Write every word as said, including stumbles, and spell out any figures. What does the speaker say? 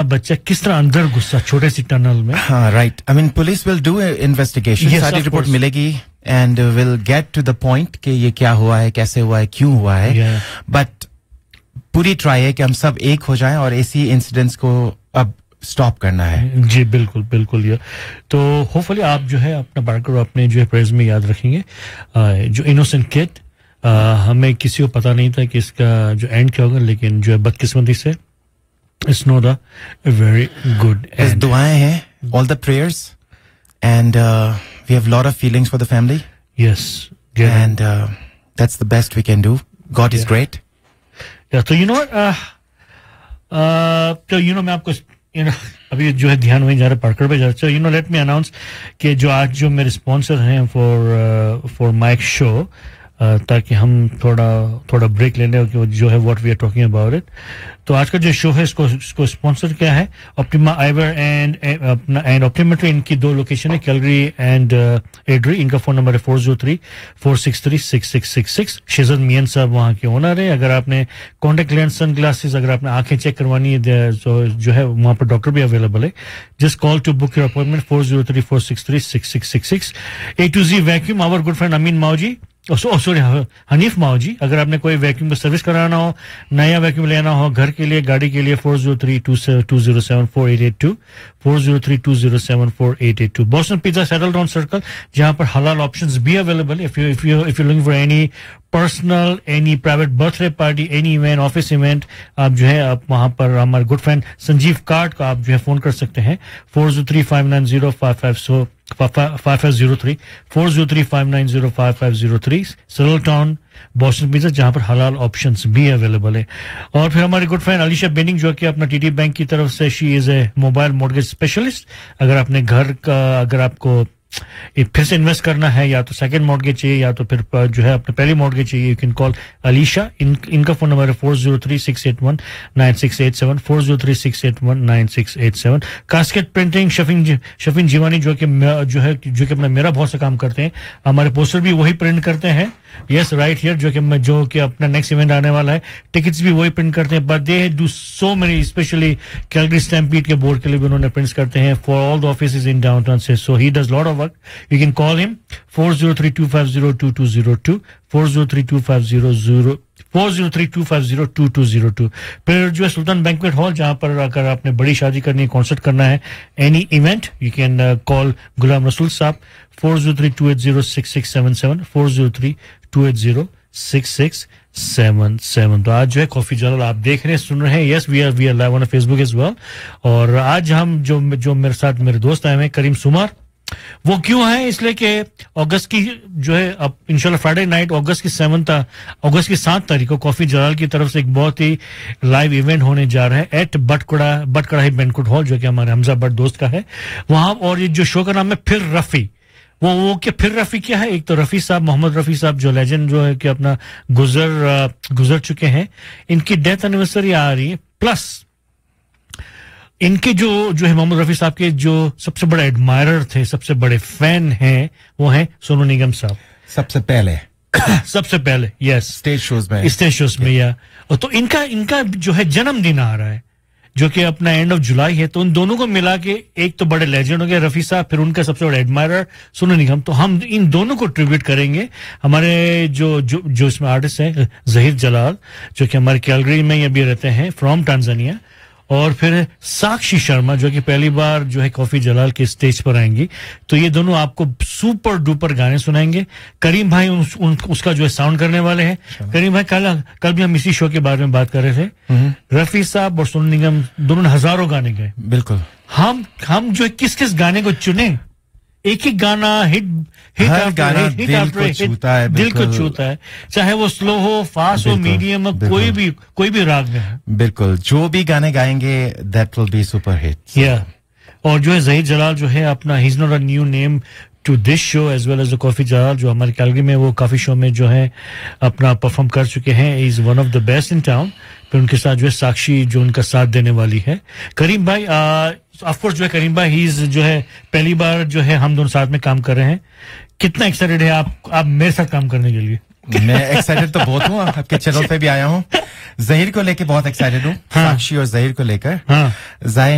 बच्चा किस तरह अंदर घुसा छोटे सी टनल में. हाँ, right. I mean police will do investigation. सारी रिपोर्ट मिलेगी and will get to the point कि ये क्या हुआ है, कैसे हुआ है, क्यों हुआ है. बट पूरी ट्राई है कि हम सब एक हो जाएं और ऐसी इंसिडेंट्स को अब स्टॉप करना है. जी बिल्कुल बिल्कुल. ये तो होपफुली आप जो है अपना बारकर अपने जो है प्रेयर्स में याद रखेंगे. जो इनोसेंट किड, हमें किसी को पता नहीं था कि इसका जो एंड क्या होगा, लेकिन जो है बदकिस्मती से it's not a very good and. दुआएं हैं, all the prayers and we have lot of feelings for the family. Yes, and that's the best we can do. God is great. तो यू नो तो you know मैं आपको you know अभी जो है ध्यान वहीं जा रहा है पार्कर पे जा रहा है. You know let me announce कि जो आज जो मेरे स्पॉन्सर हैं फॉर फॉर माइक शो, ताकि हम थोड़ा थोड़ा ब्रेक ले लें जो है what we are talking about it. तो आज का जो शो है इसको इसको स्पॉन्सर क्या है, ऑप्टिमा आईवेयर एंड अपना एंड ऑप्टिमेट्री. इनकी दो लोकेशन है, कैलगरी एंड एड्री. इनका फोन नंबर है four zero three four six three six six six six. शेजद मियन साहब वहाँ के ओनर है. अगर आपने कॉन्टेक्ट लेंस, सन ग्लासेस, अगर आपने आंखें चेक करवानी है तो जो है वहाँ पर डॉक्टर भी अवेलेबल है. Just call to book your appointment four zero three four six three six six six six. A to ji vacuum, our good friend Amin Mavji, sorry Hanif माओ जी. अगर आपने कोई वैक्यूम का सर्विस कराना हो, नया वैक्यूम लेना हो घर के लिए, गाड़ी के लिए, four zero three to zero seven four eight eight to four zero three to zero seven four eight eight to. Boston pizza settle down circle, जहां पर हलाल ऑप्शंस भी अवेलेबल है. If you if you if you looking for any personal, any private birthday party, any event, office event, आप जो है आप वहां पर हमारे गुड फ्रेंड संजीव कार्ड का आप जो है फोन कर सकते हैं four zero three five nine zero five five so five five zero three four zero three five nine zero five five zero three. सरल टाउन बॉस्टन पिज्जा, जहां पर हलाल ऑप्शंस भी अवेलेबल है. और फिर हमारे गुड फ्रेंड अलीशा बेनिंग, जो कि अपना टीटी बैंक की तरफ से she is a mobile mortgage specialist. अगर आपने घर का अगर आपको फिर से इन्वेस्ट करना है, या तो सेकंड मॉर्गेज चाहिए या तो फिर जो है अपने पहली मॉर्गेज चाहिए, यू कैन कॉल अलीशा. इन, इनका फोन नंबर है four zero three six eight one nine six eight seven four zero three six eight one nine six eight seven. Casket printing, Sherfane Sherfane Jiwani, जो कि जो है जो कि अपना मेरा बहुत सा काम करते हैं. हमारे पोस्टर भी वही प्रिंट करते हैं. यस, राइट हियर, जो कि जो कि अपना नेक्स्ट इवेंट आने वाला है, टिकट्स भी वही प्रिंट करते हैं. But they do so many, specially Calgary stampede के बोर्ड के लिए भी उन्होंने प्रिंट्स करते हैं for all the offices in downtown से. सो he does lot of work. You can call him four zero three two five zero two two zero two four zero three two five zero zero four zero three two five zero two two zero two. फिर जो है सुल्तान banquet hall, जहां पर अगर आपने बड़ी शादी करनी है, कॉन्सर्ट करना है, any event, you can call Ghulam Rasool साहब four zero three two eight zero six six seven seven four zero three two eight zero six six seven seven. तो आज जो है कॉफी जर्नल आप देख रहे हैं, सुन रहे हैं. Yes, we are we are live on Facebook as well. और आज हम जो जो मेरे साथ मेरे दोस्त आए हैं करीम सुमार, वो क्यों है, इसलिए कि अगस्त की जो है अब इंशाल्लाह फ्राइडे नाइट अगस्त की सेवंथ अगस्त की सात तारीख को कॉफी जलाल की तरफ से एक बहुत ही लाइव इवेंट होने जा रहा है एट बटकड़ा बटकड़ाही बैंक्वेट हॉल, जो कि हमारे हमजा भट्ट दोस्त का है वहां. और ये जो शो का नाम है फिर रफी. वो वो क्या फिर रफी क्या है, एक तो रफी साहब, मोहम्मद रफी साहब जो लेजेंड जो है कि अपना गुजर गुजर चुके हैं, इनकी डेथ एनिवर्सरी आ रही है. प्लस इनके जो जो है मोहम्मद रफी साहब के जो सबसे बड़े एडमायरर थे, सबसे बड़े फैन हैं, वो हैं सोनू निगम साहब. सबसे पहले सबसे पहले यस, स्टेज शोज में स्टेज शोज में या तो इनका इनका जो है जन्मदिन आ रहा है, जो कि अपना एंड ऑफ जुलाई है. तो उन दोनों को मिला के एक तो बड़े लेजेंड हो गए रफी साहब, फिर उनका सबसे बड़ा एडमायरर सोनू निगम. तो हम इन दोनों को ट्रिब्यूट करेंगे. हमारे जो जो जो इसमें आर्टिस्ट हैं जहीर जलाल, जो कि हमारे कैलगरी में अभी रहते हैं फ्रॉम टांजानिया, और फिर साक्षी शर्मा, जो कि पहली बार जो है कॉफी जलाल के स्टेज पर आएंगी. तो ये दोनों आपको सुपर डुपर गाने सुनाएंगे. करीम भाई उस, उन, उसका जो है साउंड करने वाले हैं. करीम भाई कल कल भी हम इसी शो के बारे में बात कर रहे थे. रफी साहब और सोनू निगम दोनों ने हजारों गाने गाए. बिल्कुल. हम हम जो है किस किस गाने को चुने, एक ही गाना हिट हिट गाना हिट दिल को छूता है, दिल को छूता है, चाहे वो स्लो हो, फास्ट हो, मीडियम हो, कोई भी कोई भी राग में. बिल्कुल, जो भी गाने गाएंगे that will be super hit. या और जो है जहीर जलाल जो है अपना he is not a new name to this show as well as the coffee जलाल, जो हमारे कैलगरी में वो काफी शो में जो है अपना परफॉर्म कर चुके हैं. Is one of the best in town. फिर उनके साथ जो है साक्षी जो उनका साथ देने वाली है. करीम भाई ऑफ कोर्स जो है करीम भाई ही इज जो है पहली बार जो है हम दोनों साथ में काम कर रहे हैं. कितना एक्साइटेड है आप आप मेरे साथ काम करने के लिए? मैं एक्साइटेड तो बहुत हूँ, आपके चैनल पे भी आया हूँ. जहीर को लेके बहुत एक्साइटेड हूँ. हाँ. साक्षी और जहीर को लेकर. हाँ.